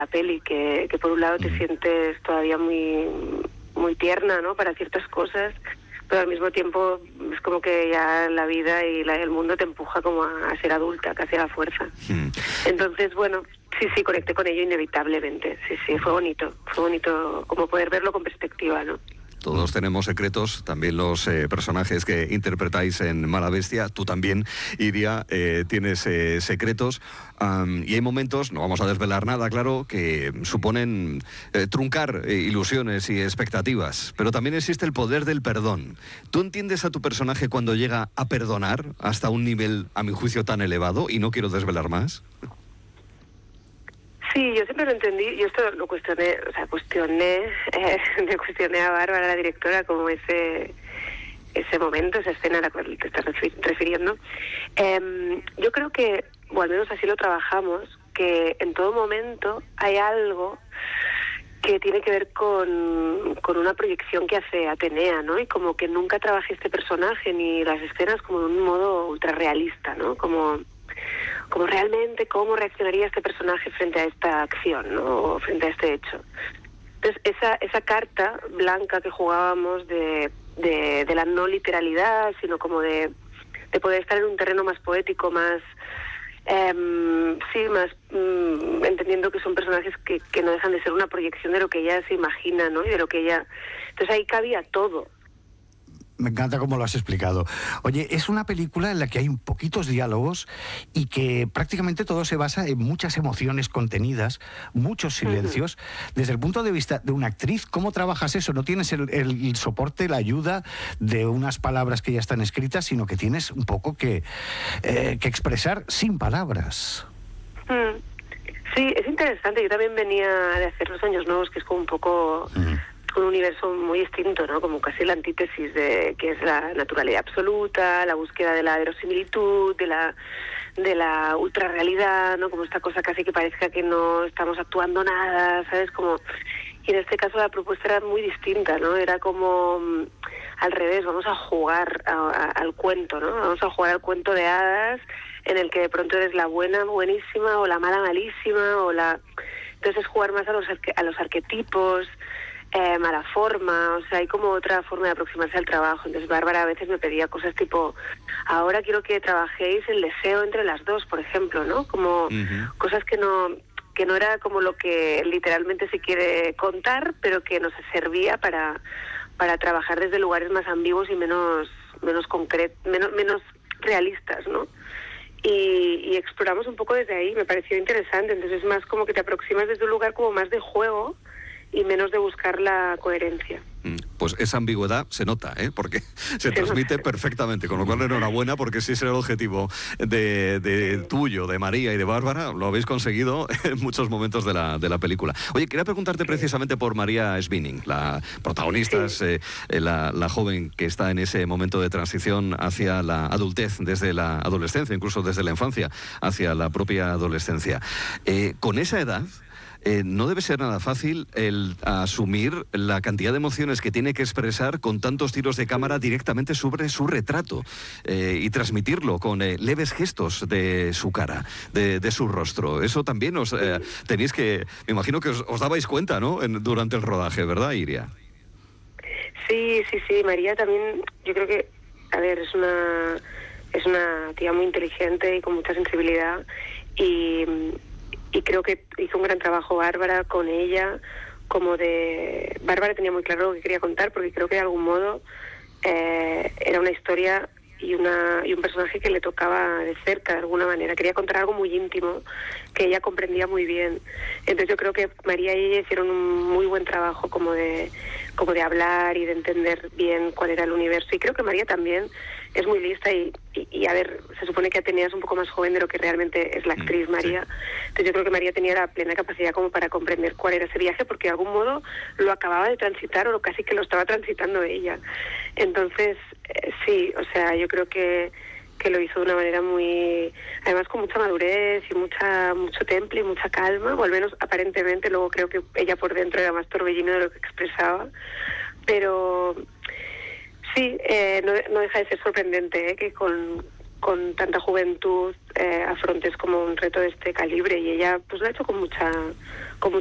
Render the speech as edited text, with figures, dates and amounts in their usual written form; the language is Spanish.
la peli, que por un lado te sientes todavía muy, muy tierna, ¿no?, para ciertas cosas, pero al mismo tiempo es como que ya la vida y el mundo te empuja como a ser adulta, casi a la fuerza. Entonces, bueno, sí, conecté con ello inevitablemente. Sí, fue bonito como poder verlo con perspectiva, ¿no? Todos tenemos secretos, también los personajes que interpretáis en Mala Bestia. Tú también, Iria, tienes secretos. Y hay momentos, no vamos a desvelar nada, claro, que suponen truncar ilusiones y expectativas. Pero también existe el poder del perdón. ¿Tú entiendes a tu personaje cuando llega a perdonar hasta un nivel, a mi juicio, tan elevado? Y no quiero desvelar más. Sí, yo siempre lo entendí, yo esto lo cuestioné a Bárbara, la directora, como ese momento, esa escena a la cual te estás refiriendo. Yo creo que, o al menos así lo trabajamos, que en todo momento hay algo que tiene que ver con una proyección que hace Atenea, ¿no? Y como que nunca trabajé este personaje ni las escenas como de un modo ultra realista, ¿no? Como realmente cómo reaccionaría este personaje frente a esta acción, ¿no?, o frente a este hecho. Entonces, esa carta blanca que jugábamos de la no literalidad, sino como de poder estar en un terreno más poético, más entendiendo que son personajes que no dejan de ser una proyección de lo que ella se imagina, ¿no?, y de lo que ella... Entonces ahí cabía todo. Me encanta cómo lo has explicado. Oye, es una película en la que hay poquitos diálogos y que prácticamente todo se basa en muchas emociones contenidas, muchos silencios. Desde el punto de vista de una actriz, ¿cómo trabajas eso? No tienes el soporte, la ayuda de unas palabras que ya están escritas, sino que tienes un poco que expresar sin palabras. Sí, es interesante. Yo también venía de hacer Los Años Nuevos, que es como un poco... un universo muy distinto, ¿no? Como casi la antítesis de que es la naturalidad absoluta, la búsqueda de la verosimilitud, de la ultrarrealidad, ¿no? Como esta cosa casi que parezca que no estamos actuando nada, ¿sabes? Y en este caso la propuesta era muy distinta, ¿no? Era como al revés, vamos a jugar al cuento, ¿no? Vamos a jugar al cuento de hadas en el que de pronto eres la buena buenísima o la mala malísima Entonces es jugar más a los arquetipos, a la forma, o sea, hay como otra forma de aproximarse al trabajo. Entonces Bárbara a veces me pedía cosas tipo, ahora quiero que trabajéis el deseo entre las dos, por ejemplo, ¿no? Como cosas que no era como lo que literalmente se quiere contar, pero que nos servía para trabajar desde lugares más ambiguos y menos concretos, menos realistas, ¿no? Y exploramos un poco desde ahí, me pareció interesante. Entonces es más como que te aproximas desde un lugar como más de juego y menos de buscar la coherencia. Pues esa ambigüedad se nota, porque se transmite perfectamente, con lo cual enhorabuena, porque ese es el objetivo de tuyo, de María y de Bárbara. Lo habéis conseguido en muchos momentos de la película. Oye, quería preguntarte precisamente por María Svinning, la protagonista, la joven que está en ese momento de transición hacia la adultez, desde la adolescencia, incluso desde la infancia, hacia la propia adolescencia. Con esa edad... no debe ser nada fácil el asumir la cantidad de emociones que tiene que expresar con tantos tiros de cámara directamente sobre su retrato y transmitirlo con leves gestos de su cara, de su rostro. Eso también tenéis que... Me imagino que os dabais cuenta, ¿no?, durante el rodaje, ¿verdad, Iria? Sí. María también, yo creo que, a ver, es una tía muy inteligente y con mucha sensibilidad y creo que hizo un gran trabajo Bárbara con ella, Bárbara tenía muy claro lo que quería contar, porque creo que de algún modo era una historia y un personaje que le tocaba de cerca de alguna manera. Quería contar algo muy íntimo que ella comprendía muy bien. Entonces yo creo que María y ella hicieron un muy buen trabajo como de hablar y de entender bien cuál era el universo. Y creo que María también es muy lista y a ver, se supone que Atenea es un poco más joven de lo que realmente es la actriz María. Entonces yo creo que María tenía la plena capacidad como para comprender cuál era ese viaje, porque de algún modo lo acababa de transitar o casi que lo estaba transitando ella. Entonces sí, o sea, yo creo que lo hizo de una manera muy, además con mucha madurez y mucho temple y mucha calma, o al menos aparentemente. Luego creo que ella por dentro era más torbellino de lo que expresaba, pero sí, no deja de ser sorprendente que con con tanta juventud afrontes como un reto de este calibre, y ella pues lo ha hecho con mucha